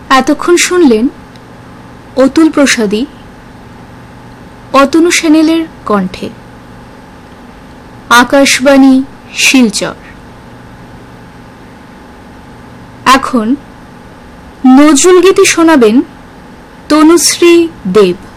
এতক্ষণ শুনলেন অতুল প্রসাদী অতনু সেনেলের কণ্ঠে আকাশবাণী শিলচর। এখন নজরুল গীতি শোনাবেন তনুশ্রী দেব।